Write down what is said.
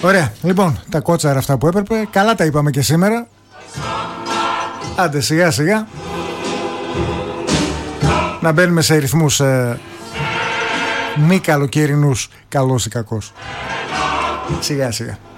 Ωραία, λοιπόν, τα κότσαρα αυτά που έπρεπε. Καλά τα είπαμε και σήμερα. Άντε σιγά σιγά να μπαίνουμε σε ρυθμούς μη καλοκαιρινούς, καλός ή κακός. Σιγά σιγά.